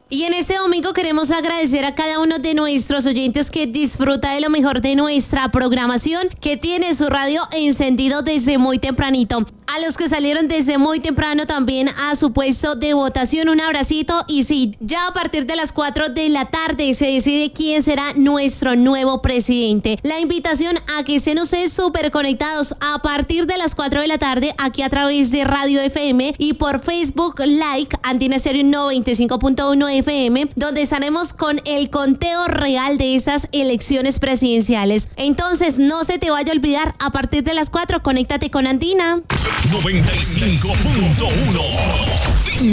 Y en este domingo queremos agradecer a cada uno de nuestros oyentes que disfruta de lo mejor de nuestra programación, que tiene su radio encendido desde muy tempranito. A los que salieron desde muy temprano también a su puesto de votación, un abracito. Y sí, ya a partir de las 4 de la tarde se decide quién será nuestro nuevo presidente. La invitación a que estén ustedes súper conectados a partir de las 4 de la tarde aquí a través de Radio FM y por Facebook Like Andina Estéreo 95.1 FM, donde estaremos con el conteo real de esas elecciones presidenciales. Entonces no se te vaya a olvidar, a partir de las 4 conéctate con Andina 95.1.